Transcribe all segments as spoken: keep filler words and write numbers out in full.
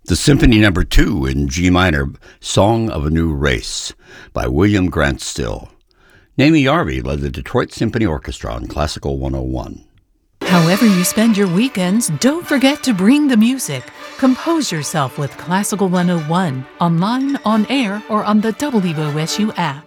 The Symphony Number Two in G minor, Song of a New Race, by William Grant Still. Naomi Yarvi led the Detroit Symphony Orchestra on Classical one oh one. However you spend your weekends, don't forget to bring the music. Compose yourself with Classical one oh one, online, on air, or on the W O S U app.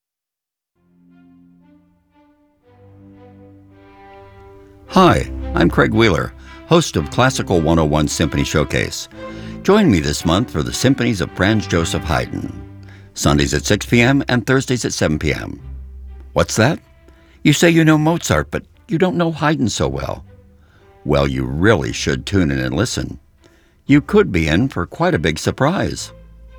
Hi, I'm Craig Wheeler, host of Classical one oh one Symphony Showcase. Join me this month for the symphonies of Franz Joseph Haydn, Sundays at six p.m. and Thursdays at seven p.m. What's that? You say you know Mozart, but you don't know Haydn so well. Well, you really should tune in and listen. You could be in for quite a big surprise.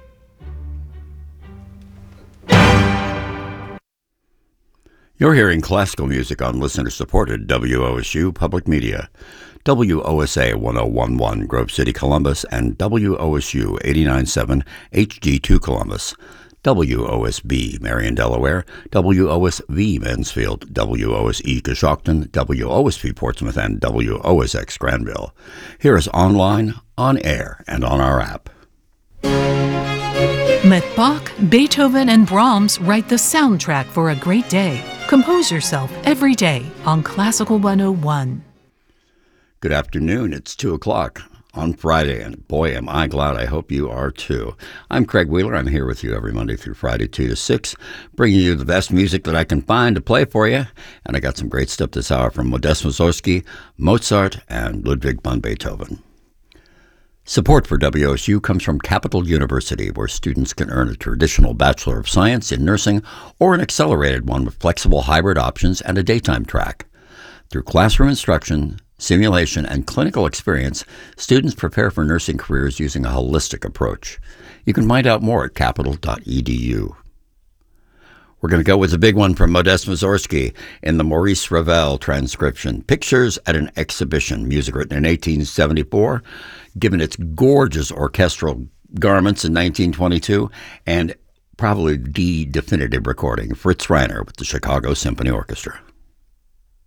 You're hearing classical music on listener-supported W O S U Public Media, W O S A ten eleven Grove City, Columbus, and W O S U eighty-nine point seven H G two Columbus, W O S B Marion, Delaware, W O S V Mansfield, W O S E Coshocton, W O S V Portsmouth, and W O S X Granville. Hear us online, on air, and on our app. Let Bach, Beethoven, and Brahms write the soundtrack for a great day. Compose yourself every day on Classical one oh one. Good afternoon. It's two o'clock on Friday, and boy, am I glad. I hope you are too. I'm Craig Wheeler. I'm here with you every Monday through Friday, two to six, bringing you the best music that I can find to play for you. And I got some great stuff this hour from Modest Mussorgsky, Mozart, and Ludwig van Beethoven. Support for W O S U comes from Capital University, where students can earn a traditional Bachelor of Science in nursing or an accelerated one with flexible hybrid options and a daytime track. Through classroom instruction, simulation, and clinical experience, students prepare for nursing careers using a holistic approach. You can find out more at capital dot e d u. We're going to go with the big one from Modest Mussorgsky in the Maurice Ravel transcription, Pictures at an Exhibition, music written in eighteen seventy-four, given its gorgeous orchestral garments in nineteen twenty-two, and probably the definitive recording, Fritz Reiner with the Chicago Symphony Orchestra.